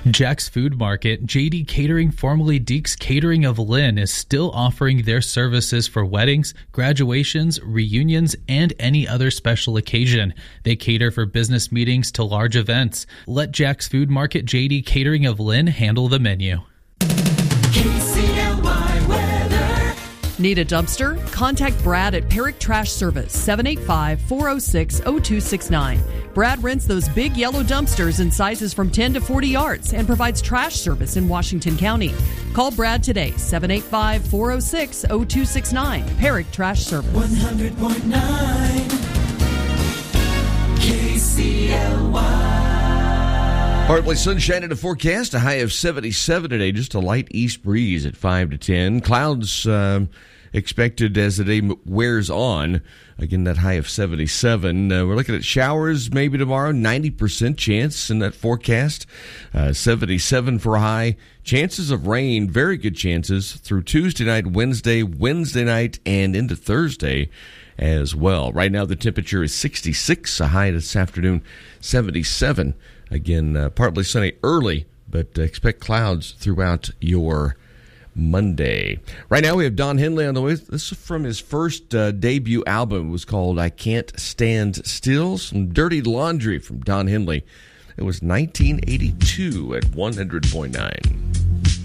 Jack's Food Market, JD Catering, formerly Deeks Catering of Lynn, is still offering their services for weddings, graduations, reunions, and any other special occasion. They cater for business meetings to large events. Let Jack's Food Market, JD Catering of Lynn handle the menu. KCLY weather. Need a dumpster? Contact Brad at Perrick Trash Service, 785-406-0269. Brad rents those big yellow dumpsters in sizes from 10 to 40 yards and provides trash service in Washington County. Call Brad today, 785-406-0269. Perrick Trash Service. 100.9 KCLY. Partly sunshine in a forecast, a high of 77 today, just a light east breeze at 5 to 10. Clouds expected as the day wears on. Again, that high of 77. We're looking at showers maybe tomorrow, 90% chance in that forecast. 77 for a high. Chances of rain, very good chances through Tuesday night, Wednesday night, and into Thursday as well. Right now, the temperature is 66, a high this afternoon, 77. Again, partly sunny early, but expect clouds throughout your Monday. Right now we have Don Henley on the way. This is from his first debut album. It was called I Can't Stand Still. Some Dirty Laundry from Don Henley. It was 1982 at 100.9.